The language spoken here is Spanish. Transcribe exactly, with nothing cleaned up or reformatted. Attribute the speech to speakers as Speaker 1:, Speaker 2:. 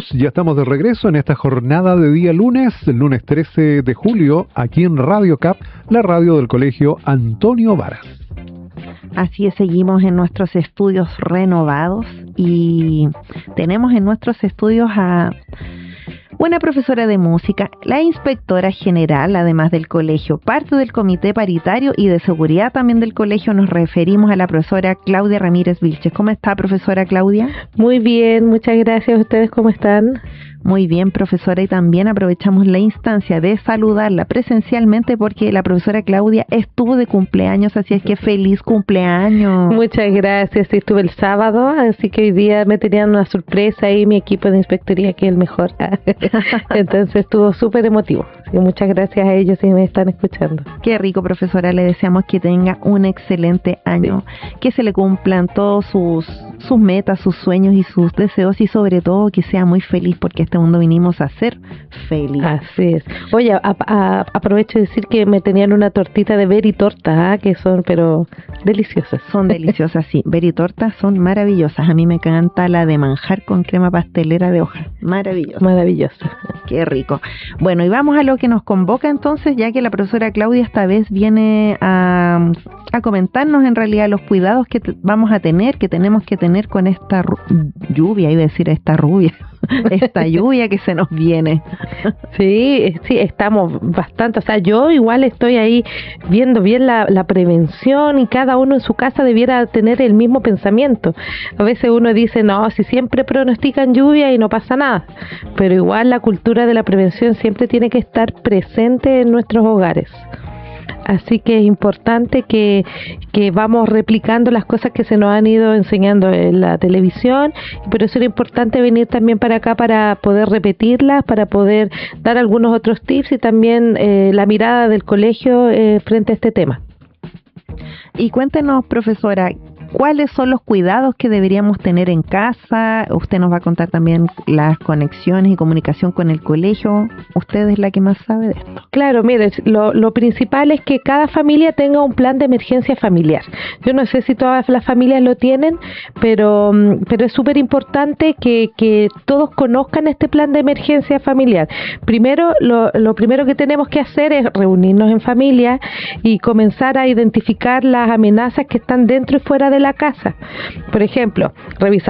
Speaker 1: ya estamos de regreso en esta jornada de día lunes, el lunes trece de julio, aquí en Radio C A P, la radio del Colegio Antonio Varas.
Speaker 2: Así es, seguimos en nuestros estudios renovados y tenemos en nuestros estudios a una profesora de música, la inspectora general, además del colegio, parte del comité paritario y de seguridad también del colegio. Nos referimos a la profesora Claudia Ramírez Vilches. ¿Cómo está, profesora Claudia?
Speaker 3: Muy bien, muchas gracias. ¿Ustedes cómo están?
Speaker 2: Muy bien, profesora, y también aprovechamos la instancia de saludarla presencialmente porque la profesora Claudia estuvo de cumpleaños, así es que feliz cumpleaños.
Speaker 3: Muchas gracias, sí, estuve el sábado, así que hoy día me tenían una sorpresa ahí, mi equipo de inspectoría, que es el mejor. Entonces estuvo súper emotivo. Así que muchas gracias a ellos si me están escuchando.
Speaker 2: Qué rico, profesora, le deseamos que tenga un excelente año, sí. Que se le cumplan todos sus, sus metas, sus sueños y sus deseos y sobre todo que sea muy feliz porque este mundo vinimos a ser feliz.
Speaker 3: Así es. Oye, a, a, aprovecho de decir que me tenían una tortita de veritorta, ¿eh? Que son, pero deliciosas.
Speaker 2: Son deliciosas, sí. Veritortas son maravillosas. A mí me encanta la de manjar con crema pastelera de hoja. Maravillosa.
Speaker 3: Maravillosa.
Speaker 2: Qué rico. Bueno, y vamos a lo que nos convoca entonces, ya que la profesora Claudia esta vez viene a, a comentarnos en realidad los cuidados que t- vamos a tener, que tenemos que tener con esta ru- lluvia, iba a decir esta rubia. Esta lluvia que se nos viene.
Speaker 3: Sí, sí, estamos bastante, o sea, yo igual estoy ahí viendo bien la, la prevención y cada uno en su casa debiera tener el mismo pensamiento. A veces uno dice, no, si siempre pronostican lluvia y no pasa nada, pero igual la cultura de la prevención siempre tiene que estar presente en nuestros hogares. Así que es importante que, que vamos replicando las cosas que se nos han ido enseñando en la televisión, y por eso era importante venir también para acá para poder repetirlas, para poder dar algunos otros tips y también eh, la mirada del colegio eh, frente a este tema.
Speaker 2: Y cuéntenos, profesora, ¿cuáles son los cuidados que deberíamos tener en casa? Usted nos va a contar también las conexiones y comunicación con el colegio. Usted es la que más sabe de esto.
Speaker 3: Claro, mire, lo, lo principal es que cada familia tenga un plan de emergencia familiar. Yo no sé si todas las familias lo tienen, pero, pero es súper importante que, que todos conozcan este plan de emergencia familiar. Primero, lo, lo primero que tenemos que hacer es reunirnos en familia y comenzar a identificar las amenazas que están dentro y fuera de la casa. Por ejemplo, revisar